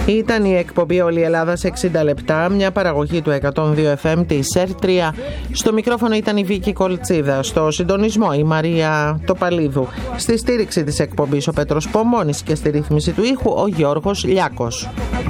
Ήταν η εκπομπή Όλη η Ελλάδα σε 60 λεπτά, μια παραγωγή του 102 FM της ΕΡΤ3. Στο μικρόφωνο ήταν η Βίκη Κολτσίδα, στο συντονισμό η Μαρία Τοπαλίδου, στη στήριξη της εκπομπής ο Πέτρος Πομώνης και στη ρύθμιση του ήχου ο Γιώργος Λιάκος.